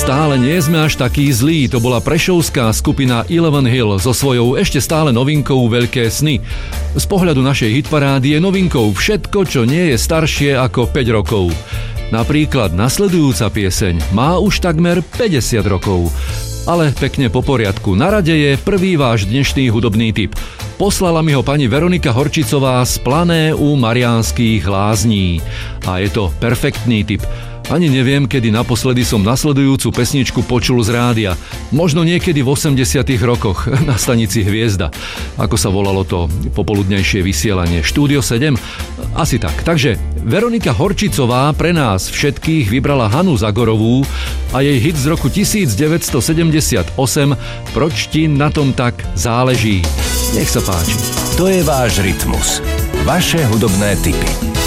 Stále nie sme až takí zlí, to bola prešovská skupina Eleven Hill so svojou ešte stále novinkou Veľké sny. Z pohľadu našej hitparády je novinkou všetko, čo nie je staršie ako 5 rokov. Napríklad nasledujúca pieseň má už takmer 50 rokov. Ale pekne po poriadku, na rade je prvý váš dnešný hudobný tip. Poslala mi ho pani Veronika Horčicová z Plané u Mariánskych Lázní. A je to perfektný tip. Ani neviem, kedy naposledy som nasledujúcu pesničku počul z rádia. Možno niekedy v 80 rokoch na stanici Hviezda. Ako sa volalo to popoludnejšie vysielanie? Štúdio 7? Asi tak. Takže Veronika Horčicová pre nás všetkých vybrala Hanu Zagorovú a jej hit z roku 1978 Proč ti na tom tak záleží. Nech sa páči. To je váš rytmus. Vaše hudobné tipy.